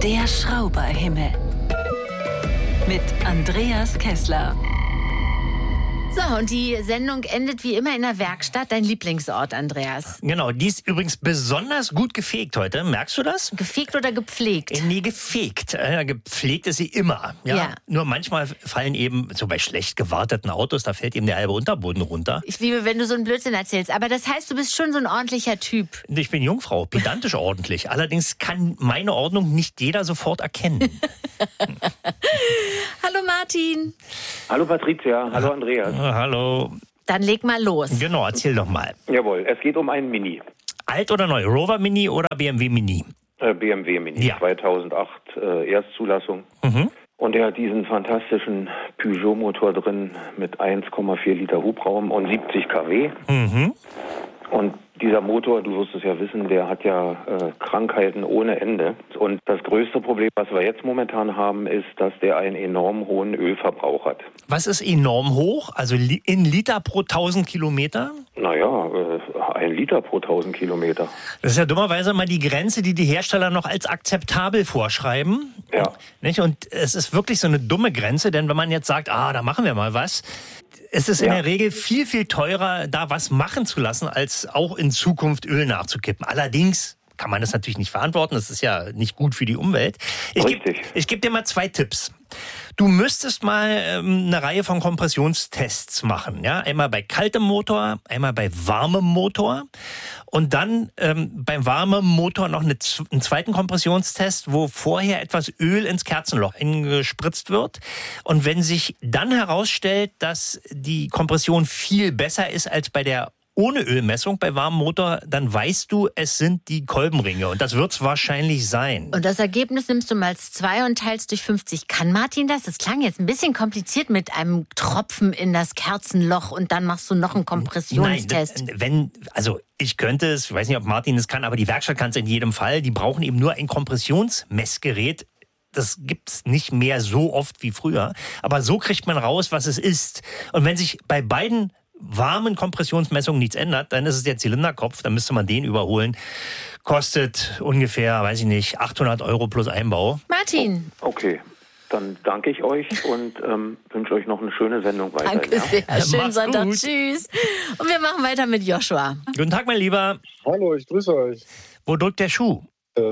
Der Schrauberhimmel. Mit Andreas Kessler. So, und die Sendung endet wie immer in der Werkstatt, dein Lieblingsort, Andreas. Genau, die ist übrigens besonders gut gefegt heute. Merkst du das? Gefegt oder gepflegt? Nee, gefegt. Gepflegt ist sie immer. Ja? Nur manchmal fallen eben, so bei schlecht gewarteten Autos, da fällt eben der halbe Unterboden runter. Ich liebe, wenn du so einen Blödsinn erzählst. Aber das heißt, du bist schon so ein ordentlicher Typ. Ich bin Jungfrau, pedantisch ordentlich. Allerdings kann meine Ordnung nicht jeder sofort erkennen. Hallo Martin. Hallo Patricia, hallo Andreas. Hallo. Dann leg mal los. Genau, erzähl doch mal. Jawohl, es geht um einen Mini. Alt oder neu? Rover Mini oder BMW Mini? BMW Mini, ja. 2008 Erstzulassung. Und er hat diesen fantastischen Peugeot-Motor drin mit 1,4 Liter Hubraum und 70 kW. Und dieser Motor, du wirst es ja wissen, der hat ja Krankheiten ohne Ende. Und das größte Problem, was wir jetzt momentan haben, ist, dass der einen enorm hohen Ölverbrauch hat. Was ist enorm hoch? Also in Liter pro 1000 Kilometer? Naja, 1 Liter pro 1000 Kilometer. Das ist ja dummerweise mal die Grenze, die die Hersteller noch als akzeptabel vorschreiben. Ja. Nicht? Und es ist wirklich so eine dumme Grenze, denn wenn man jetzt sagt, da machen wir mal was, es ist in der Regel viel, viel teurer, da was machen zu lassen, als auch in Zukunft Öl nachzukippen. Allerdings kann man das natürlich nicht verantworten, das ist ja nicht gut für die Umwelt. Ich geb dir mal 2 Tipps. Du müsstest mal eine Reihe von Kompressionstests machen. Ja? Einmal bei kaltem Motor, einmal bei warmem Motor und dann beim warmen Motor noch einen zweiten Kompressionstest, wo vorher etwas Öl ins Kerzenloch eingespritzt wird. Und wenn sich dann herausstellt, dass die Kompression viel besser ist als bei der ohne Ölmessung bei warmem Motor, dann weißt du, es sind die Kolbenringe. Und das wird es wahrscheinlich sein. Und das Ergebnis nimmst du mal 2 und teilst durch 50. Kann Martin das? Das klang jetzt ein bisschen kompliziert mit einem Tropfen in das Kerzenloch und dann machst du noch einen Kompressionstest. Nein, ich könnte es, ich weiß nicht, ob Martin es kann, aber die Werkstatt kann es in jedem Fall. Die brauchen eben nur ein Kompressionsmessgerät. Das gibt's nicht mehr so oft wie früher. Aber so kriegt man raus, was es ist. Und wenn sich bei beiden warmen Kompressionsmessungen nichts ändert, dann ist es der Zylinderkopf, dann müsste man den überholen. Kostet ungefähr, 800 € plus Einbau. Martin. Okay, dann danke ich euch und wünsche euch noch eine schöne Sendung weiter. Danke sehr, schönen Sonntag, tschüss. Und wir machen weiter mit Joshua. Guten Tag, mein Lieber. Hallo, ich grüße euch. Wo drückt der Schuh?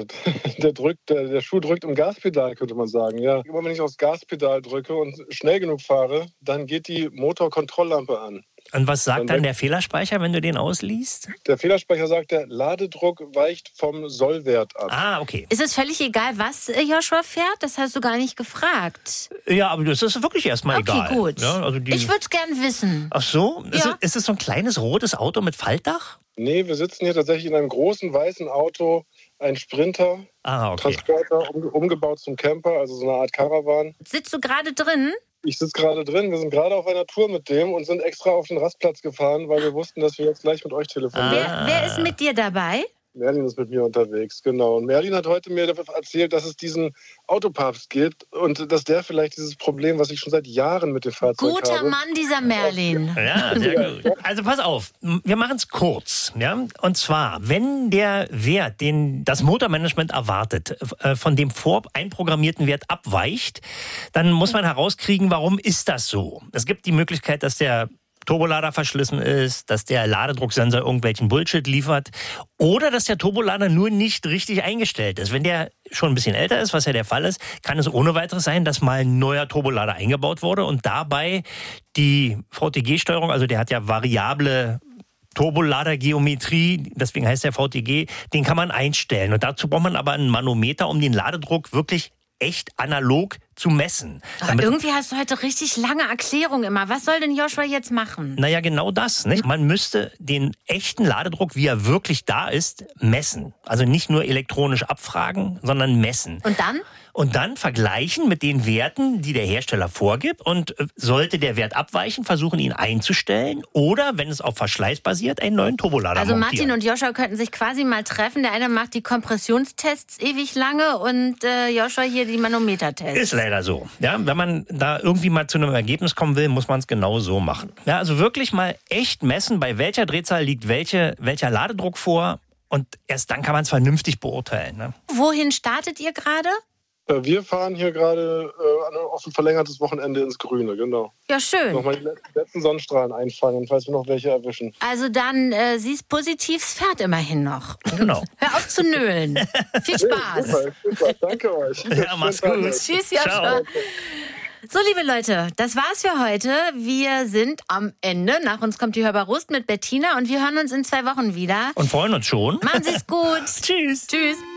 Der Schuh drückt im Gaspedal, könnte man sagen. Ja. Immer wenn ich aufs Gaspedal drücke und schnell genug fahre, dann geht die Motorkontrolllampe an. Und was sagt dann der Fehlerspeicher, wenn du den ausliest? Der Fehlerspeicher sagt, der Ladedruck weicht vom Sollwert ab. Ah, okay. Ist es völlig egal, was Joshua fährt? Das hast du gar nicht gefragt. Ja, aber das ist wirklich erstmal egal. Okay, gut. Ja, ich würde es gern wissen. Ach so? Ja. Ist es so ein kleines rotes Auto mit Faltdach? Nee, wir sitzen hier tatsächlich in einem großen weißen Auto, ein Sprinter, Transporter, umgebaut zum Camper, also so eine Art Caravan. Sitzt du gerade drin? Ich sitze gerade drin. Wir sind gerade auf einer Tour mit dem und sind extra auf den Rastplatz gefahren, weil wir wussten, dass wir jetzt gleich mit euch telefonieren. Wer ist mit dir dabei? Merlin ist mit mir unterwegs, genau. Und Merlin hat heute mir erzählt, dass es diesen Autopapst gibt und dass der vielleicht dieses Problem, was ich schon seit Jahren mit dem Fahrzeug habe. Guter Mann, dieser Merlin. Ja, sehr gut. Also pass auf, wir machen es kurz. Ja? Und zwar, wenn der Wert, den das Motormanagement erwartet, von dem einprogrammierten Wert abweicht, dann muss man herauskriegen, warum ist das so? Es gibt die Möglichkeit, dass der Turbolader verschlissen ist, dass der Ladedrucksensor irgendwelchen Bullshit liefert oder dass der Turbolader nur nicht richtig eingestellt ist. Wenn der schon ein bisschen älter ist, was ja der Fall ist, kann es ohne weiteres sein, dass mal ein neuer Turbolader eingebaut wurde und dabei die VTG-Steuerung, also der hat ja variable Turboladergeometrie, deswegen heißt der VTG, den kann man einstellen. Und dazu braucht man aber einen Manometer, um den Ladedruck wirklich echt analog zu messen. Aber irgendwie hast du heute richtig lange Erklärung immer. Was soll denn Joshua jetzt machen? Naja, genau das. Nicht? Man müsste den echten Ladedruck, wie er wirklich da ist, messen. Also nicht nur elektronisch abfragen, sondern messen. Und dann? Und dann vergleichen mit den Werten, die der Hersteller vorgibt. Und sollte der Wert abweichen, versuchen ihn einzustellen. Oder, wenn es auf Verschleiß basiert, einen neuen Turbolader montieren. Also Martin und Joshua könnten sich quasi mal treffen. Der eine macht die Kompressionstests ewig lange und Joshua hier die Manometertests. Ist leider so. Ja, wenn man da irgendwie mal zu einem Ergebnis kommen will, muss man es genau so machen. Ja, also wirklich mal echt messen, bei welcher Drehzahl liegt welcher Ladedruck vor. Und erst dann kann man es vernünftig beurteilen. Ne? Wohin startet ihr gerade? Wir fahren hier gerade auf ein verlängertes Wochenende ins Grüne, genau. Ja, schön. Nochmal die letzten Sonnenstrahlen einfangen, falls wir noch welche erwischen. Also dann siehst positiv, es fährt immerhin noch. Genau. Hör auf zu nölen. Viel Spaß. Super. Danke euch. Ja, mach's gut. Tschüss, Joscha. So, liebe Leute, das war's für heute. Wir sind am Ende. Nach uns kommt die Hörbar Rust mit Bettina und wir hören uns in 2 Wochen wieder. Und freuen uns schon. Machen Sie's gut. Tschüss. Tschüss.